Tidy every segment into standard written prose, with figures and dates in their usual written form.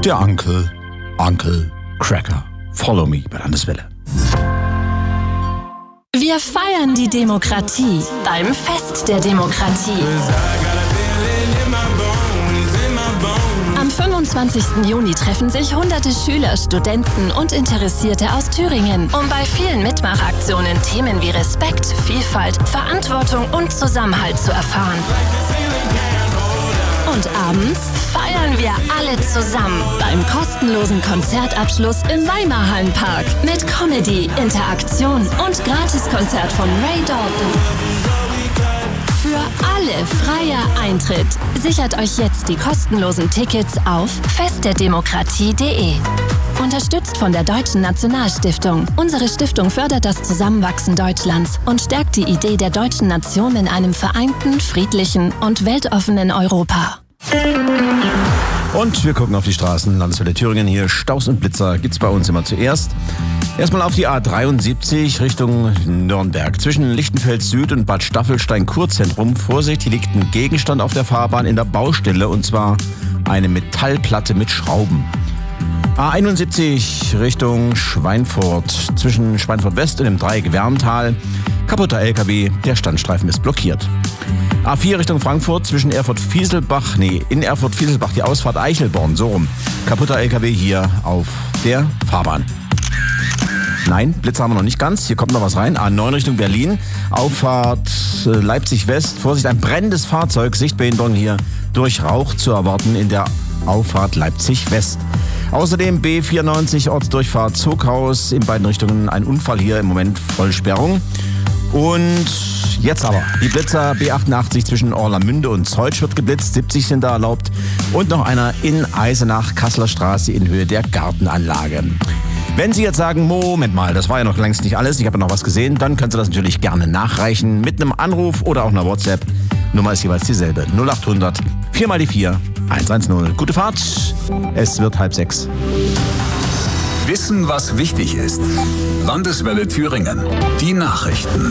Der Uncle Cracker. Follow me bei Landeswelle. Wir feiern die Demokratie beim Fest der Demokratie. Am 25. Juni treffen sich hunderte Schüler, Studenten und Interessierte aus Thüringen, um bei vielen Mitmachaktionen Themen wie Respekt, Vielfalt, Verantwortung und Zusammenhalt zu erfahren. Und abends feiern wir alle zusammen beim kostenlosen Konzertabschluss im Weimarhallenpark mit Comedy, Interaktion und Gratiskonzert von Ray Dalton. Für alle freier Eintritt. Sichert euch jetzt die kostenlosen Tickets auf festderdemokratie.de. Unterstützt von der Deutschen Nationalstiftung. Unsere Stiftung fördert das Zusammenwachsen Deutschlands und stärkt die Idee der deutschen Nation in einem vereinten, friedlichen und weltoffenen Europa. Und wir gucken auf die Straßen. Landeswelle Thüringen hier. Staus und Blitzer gibt's bei uns immer zuerst. Erstmal auf die A73 Richtung Nürnberg. Zwischen Lichtenfeld Süd und Bad Staffelstein Kurzentrum. Vorsicht, hier liegt ein Gegenstand auf der Fahrbahn in der Baustelle. Und zwar eine Metallplatte mit Schrauben. A71 Richtung Schweinfurt. Zwischen Schweinfurt West und dem Dreieck Werntal. Kaputter LKW, der Standstreifen ist blockiert. A4 Richtung Frankfurt zwischen in Erfurt-Fieselbach die Ausfahrt Eichelborn, so rum. Kaputter LKW hier auf der Fahrbahn. Nein, Blitzer haben wir noch nicht ganz. Hier kommt noch was rein. A9 Richtung Berlin. Auffahrt Leipzig West. Vorsicht, ein brennendes Fahrzeug. Sichtbehinderung hier durch Rauch zu erwarten in der Auffahrt Leipzig West. Außerdem B94 Ortsdurchfahrt Zughaus. In beiden Richtungen ein Unfall hier im Moment Vollsperrung. Und jetzt aber die Blitzer B88 zwischen Orlamünde und Zeutsch wird geblitzt. 70 sind da erlaubt. Und noch einer in Eisenach, Kasseler Straße in Höhe der Gartenanlage. Wenn Sie jetzt sagen, Moment mal, das war ja noch längst nicht alles, ich habe ja noch was gesehen, dann können Sie das natürlich gerne nachreichen mit einem Anruf oder auch einer WhatsApp. Nummer ist jeweils dieselbe. 0800 4 mal die 4 110. Gute Fahrt. Es wird 5:30. Wissen, was wichtig ist. Landeswelle Thüringen. Die Nachrichten.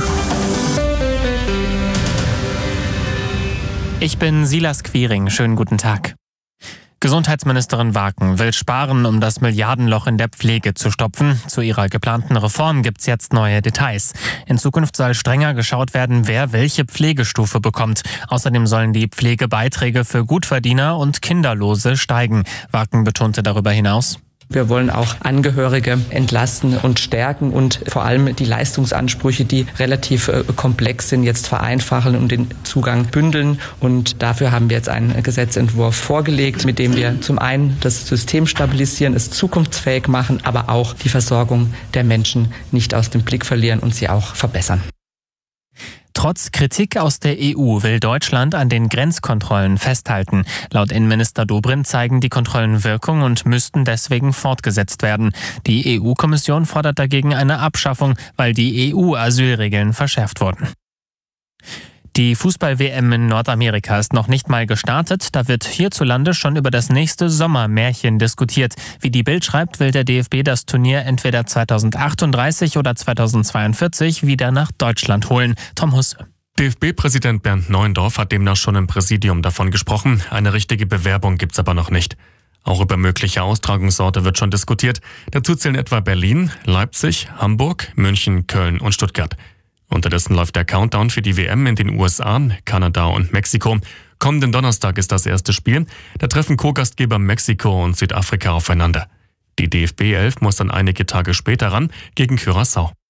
Ich bin Silas Quiring. Schönen guten Tag. Gesundheitsministerin Waken will sparen, um das Milliardenloch in der Pflege zu stopfen. Zu ihrer geplanten Reform gibt's jetzt neue Details. In Zukunft soll strenger geschaut werden, wer welche Pflegestufe bekommt. Außerdem sollen die Pflegebeiträge für Gutverdiener und Kinderlose steigen. Waken betonte darüber hinaus: Wir wollen auch Angehörige entlasten und stärken und vor allem die Leistungsansprüche, die relativ komplex sind, jetzt vereinfachen und den Zugang bündeln. Und dafür haben wir jetzt einen Gesetzentwurf vorgelegt, mit dem wir zum einen das System stabilisieren, es zukunftsfähig machen, aber auch die Versorgung der Menschen nicht aus dem Blick verlieren und sie auch verbessern. Trotz Kritik aus der EU will Deutschland an den Grenzkontrollen festhalten. Laut Innenminister Dobrindt zeigen die Kontrollen Wirkung und müssten deswegen fortgesetzt werden. Die EU-Kommission fordert dagegen eine Abschaffung, weil die EU-Asylregeln verschärft wurden. Die Fußball-WM in Nordamerika ist noch nicht mal gestartet. Da wird hierzulande schon über das nächste Sommermärchen diskutiert. Wie die Bild schreibt, will der DFB das Turnier entweder 2038 oder 2042 wieder nach Deutschland holen. Tom Husse. DFB-Präsident Bernd Neuendorf hat demnach schon im Präsidium davon gesprochen. Eine richtige Bewerbung gibt's aber noch nicht. Auch über mögliche Austragungsorte wird schon diskutiert. Dazu zählen etwa Berlin, Leipzig, Hamburg, München, Köln und Stuttgart. Unterdessen läuft der Countdown für die WM in den USA, Kanada und Mexiko. Kommenden Donnerstag ist das erste Spiel. Da treffen Co-Gastgeber Mexiko und Südafrika aufeinander. Die DFB 11 muss dann einige Tage später ran gegen Curaçao.